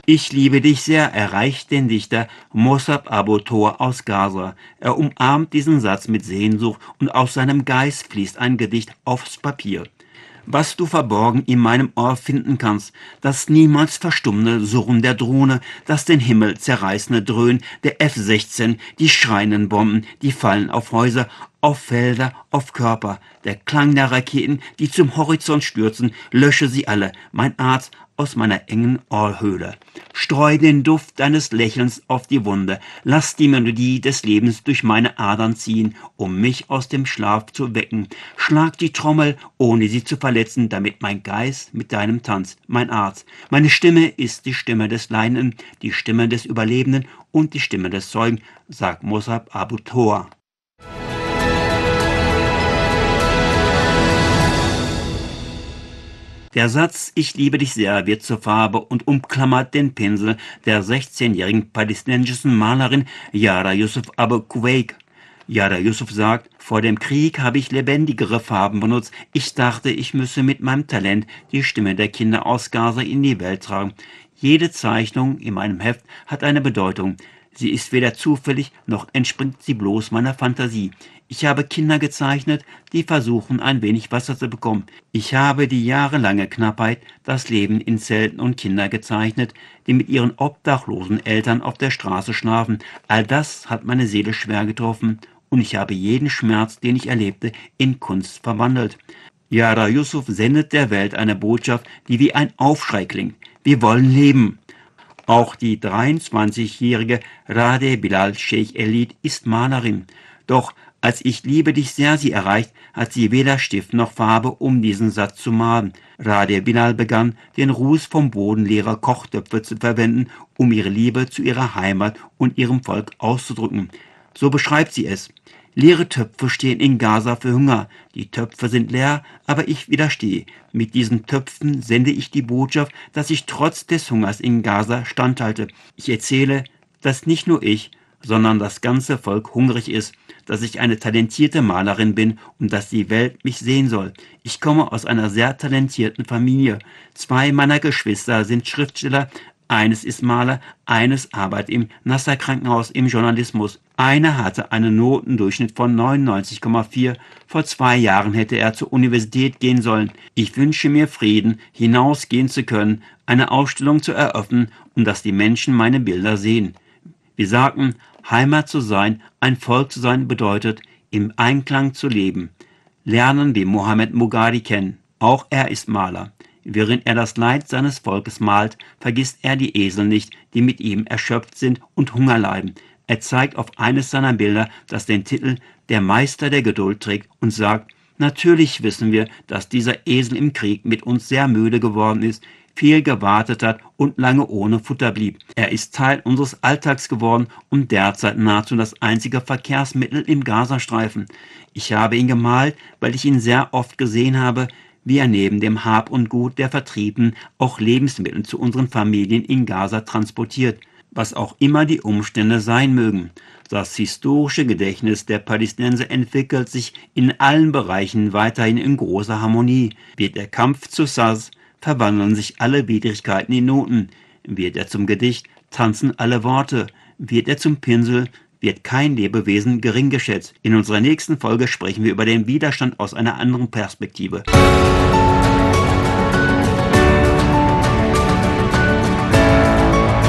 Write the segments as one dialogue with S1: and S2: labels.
S1: Ich liebe dich sehr erreicht den Dichter Mossab Abu Tor aus Gaza. Er umarmt diesen Satz mit Sehnsucht und aus seinem Geist fließt ein Gedicht aufs Papier. Was du verborgen in meinem Ohr finden kannst, das niemals verstummende Surren der Drohne, das den Himmel zerreißende Dröhnen der F-16, die schreienden Bomben, die fallen auf Häuser, auf Felder, auf Körper, der Klang der Raketen, die zum Horizont stürzen, lösche sie alle, mein Arzt, aus meiner engen Ohrhöhle. Streu den Duft deines Lächelns auf die Wunde, lass die Melodie des Lebens durch meine Adern ziehen, um mich aus dem Schlaf zu wecken. Schlag die Trommel, ohne sie zu verletzen, damit mein Geist mit deinem tanzt, mein Arzt. Meine Stimme ist die Stimme des Leidenden, die Stimme des Überlebenden und die Stimme des Zeugen, sagt Mossab Abu Tor. Der Satz »Ich liebe dich sehr« wird zur Farbe und umklammert den Pinsel der 16-jährigen palästinensischen Malerin Yara Yusuf Abu Kuwait. Yara Yusuf sagt, vor dem Krieg habe ich lebendigere Farben benutzt. Ich dachte, ich müsse mit meinem Talent die Stimme der Kinder aus Gaza in die Welt tragen. Jede Zeichnung in meinem Heft hat eine Bedeutung. Sie ist weder zufällig, noch entspringt sie bloß meiner Fantasie. Ich habe Kinder gezeichnet, die versuchen, ein wenig Wasser zu bekommen. Ich habe die jahrelange Knappheit, das Leben in Zelten und Kinder gezeichnet, die mit ihren obdachlosen Eltern auf der Straße schlafen. All das hat meine Seele schwer getroffen und ich habe jeden Schmerz, den ich erlebte, in Kunst verwandelt. Yara Yusuf sendet der Welt eine Botschaft, die wie ein Aufschrei klingt. Wir wollen leben. Auch die 23-jährige Radeh Bilal Sheikh Elid ist Malerin. Doch als Ich liebe dich sehr sie erreicht, hat sie weder Stift noch Farbe, um diesen Satz zu malen. Radeh Bilal begann, den Ruß vom Boden leerer Kochtöpfe zu verwenden, um ihre Liebe zu ihrer Heimat und ihrem Volk auszudrücken. So beschreibt sie es. Leere Töpfe stehen in Gaza für Hunger. Die Töpfe sind leer, aber ich widerstehe. Mit diesen Töpfen sende ich die Botschaft, dass ich trotz des Hungers in Gaza standhalte. Ich erzähle, dass nicht nur ich, sondern das ganze Volk hungrig ist, dass ich eine talentierte Malerin bin und dass die Welt mich sehen soll. Ich komme aus einer sehr talentierten Familie. 2 meiner Geschwister sind Schriftsteller, eines ist Maler, eines arbeitet im Nasser-Krankenhaus im Journalismus. Einer hatte einen Notendurchschnitt von 99,4. Vor 2 Jahren hätte er zur Universität gehen sollen. Ich wünsche mir Frieden, hinausgehen zu können, eine Ausstellung zu eröffnen und dass die Menschen meine Bilder sehen. Wir sagten, Heimat zu sein, ein Volk zu sein, bedeutet, im Einklang zu leben. Lernen wir Mohammed Mughadi kennen. Auch er ist Maler. Während er das Leid seines Volkes malt, vergisst er die Esel nicht, die mit ihm erschöpft sind und Hunger leiden. Er zeigt auf eines seiner Bilder, das den Titel »Der Meister der Geduld« trägt und sagt, natürlich wissen wir, dass dieser Esel im Krieg mit uns sehr müde geworden ist, viel gewartet hat und lange ohne Futter blieb. Er ist Teil unseres Alltags geworden und derzeit nahezu das einzige Verkehrsmittel im Gazastreifen. Ich habe ihn gemalt, weil ich ihn sehr oft gesehen habe, wie er neben dem Hab und Gut der Vertriebenen auch Lebensmittel zu unseren Familien in Gaza transportiert, was auch immer die Umstände sein mögen. Das historische Gedächtnis der Palästinenser entwickelt sich in allen Bereichen weiterhin in großer Harmonie. Wird der Kampf zu Saz, verwandeln sich alle Widrigkeiten in Noten. Wird er zum Gedicht, tanzen alle Worte. Wird er zum Pinsel, wird kein Lebewesen gering geschätzt. In unserer nächsten Folge sprechen wir über den Widerstand aus einer anderen Perspektive.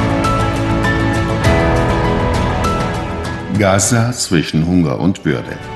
S2: Gaza zwischen Hunger und Würde.